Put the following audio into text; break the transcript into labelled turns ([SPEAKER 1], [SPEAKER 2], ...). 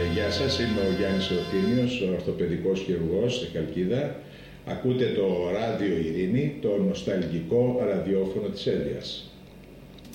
[SPEAKER 1] Γεια σας, είμαι ο Γιάννης Ορθήνιος, ο ορθοπαιδικός χειρουργός στη Χαλκίδα. Ακούτε το Ράδιο Ειρήνη, το νοσταλγικό ραδιόφωνο της Έλειας.